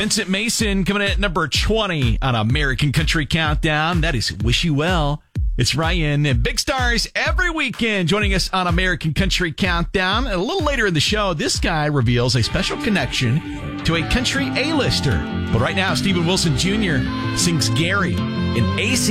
Vincent Mason coming in at number 20 on American Country Countdown. That is Wish You Well. It's Ryan and big stars every weekend joining us on American Country Countdown. And a little later in the show, this guy reveals a special connection to a country A-lister. But right now, Stephen Wilson Jr. sings Gary in AC.